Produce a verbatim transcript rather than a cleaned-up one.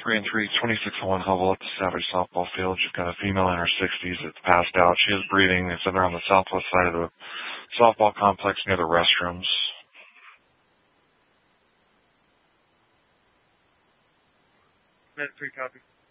three and three, twenty-six oh one Hubble at the Savage softball field. You've got a female in her sixties that's passed out. She is breathing. It's over on the southwest side of the softball complex near the restrooms. Med three copy.